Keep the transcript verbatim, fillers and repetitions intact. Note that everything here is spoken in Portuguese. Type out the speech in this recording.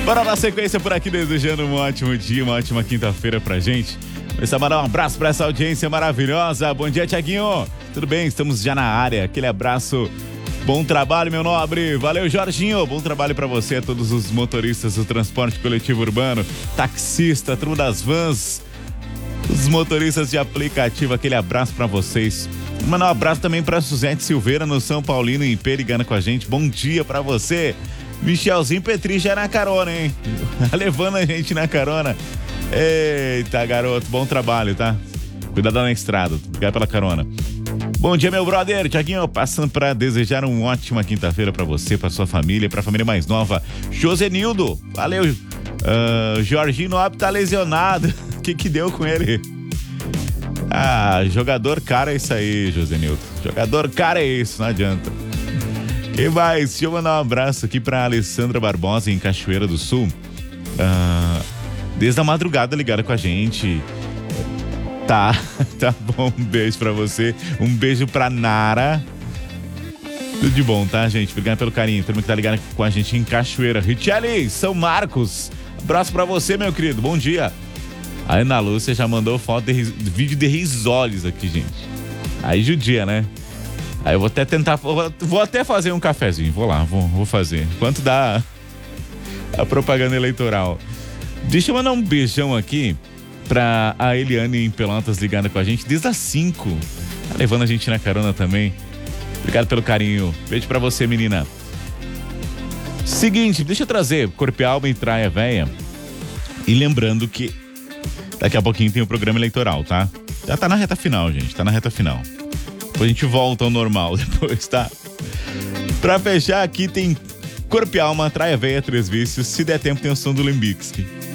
Bora na sequência por aqui, desejando um ótimo dia, uma ótima quinta-feira pra gente. Começar a mandar um abraço pra essa audiência maravilhosa. Bom dia, Tiaguinho. Tudo bem? Estamos já na área. Aquele abraço. Bom trabalho, meu nobre. Valeu, Jorginho. Bom trabalho pra você, a todos os motoristas do transporte coletivo urbano, taxista, turma das vans, os motoristas de aplicativo. Aquele abraço pra vocês. Mandar um abraço também pra Suzete Silveira, no São Paulino, em Pé, ligando com a gente. Bom dia pra você. Michelzinho Petri já na carona, hein? Levando a gente na carona. Eita, garoto, bom trabalho, tá? Cuidado na estrada, obrigado pela carona. Bom dia, meu brother, Tiaguinho, passando pra desejar uma ótima quinta-feira pra você, pra sua família, pra família mais nova. Josenildo, valeu. Uh, Jorginho Nobre tá lesionado. O que que deu com ele? Ah, jogador cara é isso aí, Josenildo. Jogador cara é isso, não adianta. Quem mais? Deixa eu mandar um abraço aqui pra Alessandra Barbosa, em Cachoeira do Sul. Ah, desde a madrugada ligada com a gente. Tá, tá bom. Um beijo pra você. Um beijo pra Nara. Tudo de bom, tá, gente? Obrigado pelo carinho. Todo mundo que tá ligado com a gente em Cachoeira. Richelli, São Marcos. Abraço pra você, meu querido. Bom dia. A Ana Lúcia já mandou foto de ris... vídeo de risoles aqui, gente. Aí judia, né? Aí eu vou até tentar, vou, vou até fazer um cafezinho, vou lá, vou, vou fazer. Enquanto dá a propaganda eleitoral. Deixa eu mandar um beijão aqui pra a Eliane em Pelotas, ligada com a gente desde as cinco. Tá levando a gente na carona também. Obrigado pelo carinho. Beijo pra você, menina. Seguinte, deixa eu trazer Corpo e Alma e Traia Véia. E lembrando que daqui a pouquinho tem o programa eleitoral, tá? Já tá na reta final, gente, tá na reta final. Depois a gente volta ao normal depois, tá? Pra fechar aqui tem Corpo e Alma, Traia Véia, Três Vícios. Se der tempo tem o som do Limbixky.